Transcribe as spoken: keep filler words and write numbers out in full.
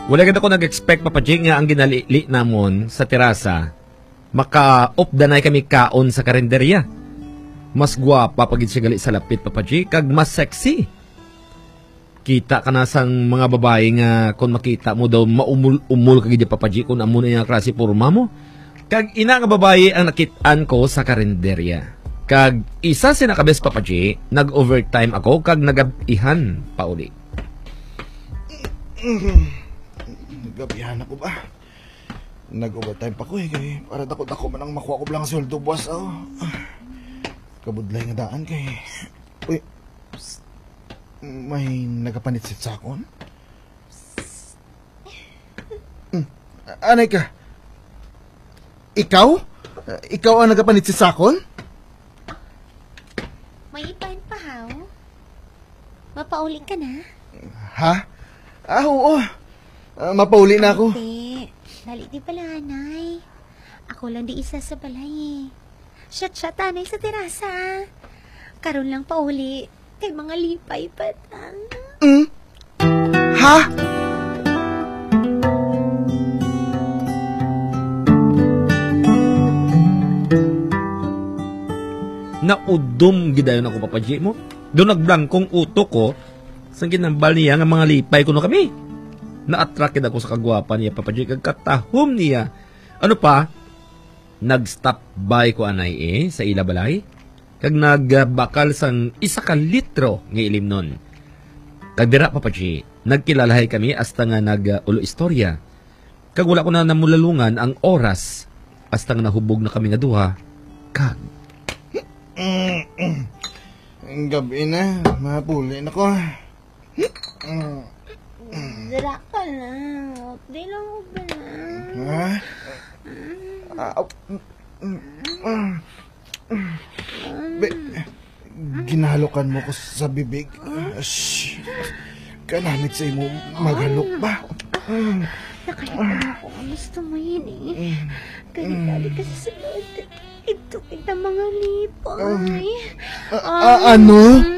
Wala ganda ko nag-expect, Papa J, nga ang ginali namon sa terasa, maka-opdanay kami kaon sa karinderya. Mas gwapa pagid siya gali sa lapit, Papa J, kag mas sexy. Kita ka na sang mga babae nga kung makita mo daw maumul-umul kagid Papa J kung amo na yung klase porma mo. Kag ina nga babae ang nakitaan ko sa karinderya. Kag isa sinakabes Papa J, nag-overtime ako kag nagabihan pa uli. Nagabihan ako ba? Nag-overtime pa ko eh. Kaya para dako-dako man ang makuha ko lang sweldo, boss. Oh. Kabudlay nga daan kay... Uy, psst. May nagapanitsit sa akon? Hmm. Anay ka? Ikaw? Ikaw ang nagapanitsit sa akon? May ipahin pa, haw? Mapauli ka na? Ha? Ah, oo. Uh, mapauli na ako. Hindi. Dali di pala, anay. Ako lang di isa sa balay eh. Shot-shot, anay sa terasa. Karon lang pauli. Kay mga lipay pa ta. Mm? Ha? Naudom gidayon ako, Papa J mo. Doon nagblangkong utok ko sa ginambal niya nga mga lipay kuno kami. Na-attract ako sa kagwapa niya, Papa J, kag katahom niya. Ano pa? Nag-stop by ko anay eh sa ila balay. Kag nagbakal sang isa ka litro nga ilim nun. Kag dira, Papa G, nagkilalahay kami hasta nga nag-ulo istorya. Kag wala ko na namulalungan ang oras hasta nga nahubog na kami nga duha. Kag Ang gabi na, mapuli na ko. Dira ka na. Di lang ko ba na? Ha? Ah, Be, ginahalokan mo ko sa bibig. Shhh. Kanamit sa imo maghalok ba? Nakalimutan ko kung gusto mo yun eh. Kali-kali kasi sa loob. Ito kita mga lipay. Uh, uh, uh, ano?